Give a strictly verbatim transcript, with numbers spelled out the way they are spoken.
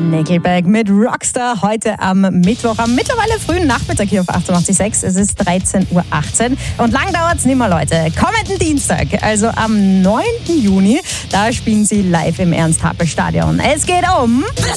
Nickelback mit Rockstar heute am Mittwoch, am mittlerweile frühen Nachmittag hier auf achtundachtzig Komma sechs. Es ist dreizehn Uhr achtzehn und lang dauert's nicht mehr, Leute. Kommenden Dienstag, also am neunten Juni, da spielen sie live im Ernst-Happel-Stadion. Es geht um...